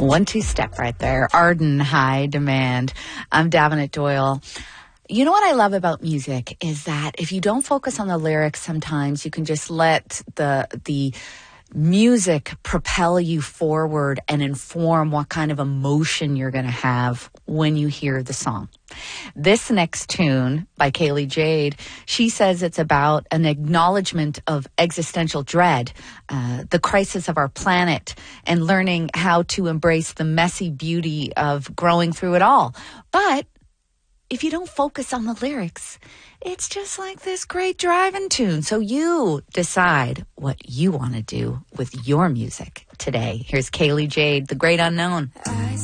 1-2 step right there. Arden, High Demand. I'm Davenant Doyle. You know what I love about music is that if you don't focus on the lyrics, sometimes you can just let the music propel you forward and inform what kind of emotion you're going to have when you hear the song. This next tune by Kaylee Jade, she says it's about an acknowledgement of existential dread, the crisis of our planet, and learning how to embrace the messy beauty of growing through it all. But if you don't focus on the lyrics, it's just like this great driving tune. So you decide what you want to do with your music today. Here's Kaylee Jade, The Great Unknown.